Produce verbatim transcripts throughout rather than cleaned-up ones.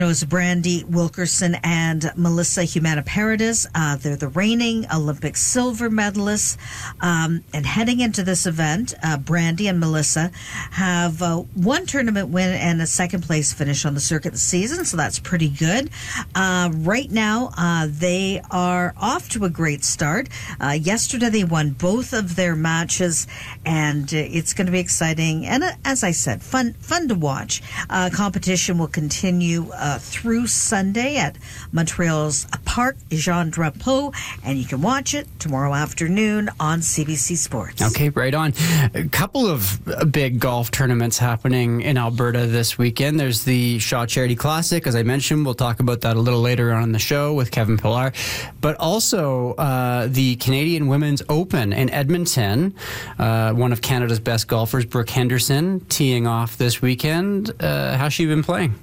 It was Brandy Wilkerson and Melissa Humana-Paredes. Uh, they're the reigning Olympic silver medalists. Um, and heading into this event, uh, Brandy and Melissa have uh, one tournament win and a second place finish on the circuit this season, so that's pretty good. Uh, right now, uh, they are off to a great start. Uh, yesterday, they won both of their matches, and uh, it's going to be exciting. And uh, as I said, fun fun to watch. Uh, competition will continue uh, Uh, through Sunday at Montreal's Parc Jean Drapeau, and you can watch it tomorrow afternoon on C B C Sports. Okay, right on. A couple of big golf tournaments happening in Alberta this weekend. There's the Shaw Charity Classic, as I mentioned. We'll talk about that a little later on in the show with Kevin Pillar. But also uh, the Canadian Women's Open in Edmonton. Uh, one of Canada's best golfers, Brooke Henderson, teeing off this weekend. Uh, how's she been playing?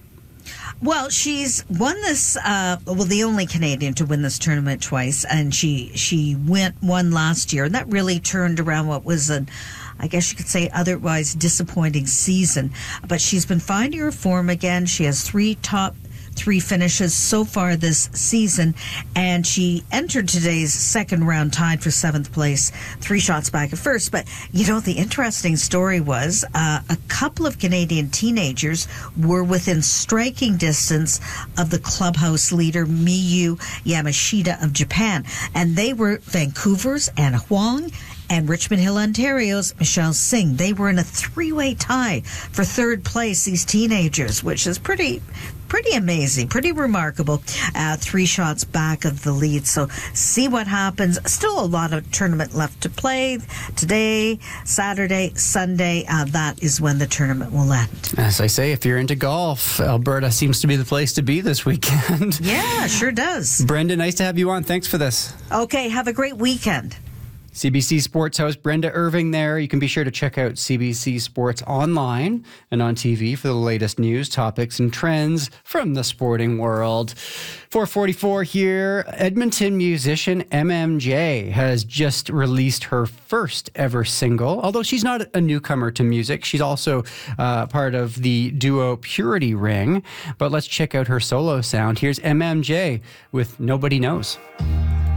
Well, she's won this, uh, well, the only Canadian to win this tournament twice, and she she went one last year, and that really turned around what was an, I guess you could say, otherwise disappointing season. But she's been finding her form again. She has three top three finishes so far this season, and she entered today's second round tied for seventh place, three shots back at first. But, you know, the interesting story was uh, a couple of Canadian teenagers were within striking distance of the clubhouse leader, Miyu Yamashita of Japan, and they were Vancouver's Anna Huang and Richmond Hill, Ontario's Michelle Singh. They were in a three-way tie for third place, these teenagers, which is pretty pretty amazing, pretty remarkable. Uh, three shots back of the lead. So see what happens. Still a lot of tournament left to play. Today, Saturday, Sunday, uh, that is when the tournament will end. As I say, if you're into golf, Alberta seems to be the place to be this weekend. Yeah, sure does. Brenda, nice to have you on. Thanks for this. Okay, have a great weekend. C B C Sports host Brenda Irving there. You can be sure to check out C B C Sports online and on T V for the latest news, topics, and trends from the sporting world. four forty-four here. Edmonton musician M M J has just released her first ever single. Although she's not a newcomer to music, she's also uh, part of the duo Purity Ring. But let's check out her solo sound. Here's M M J with Nobody Knows.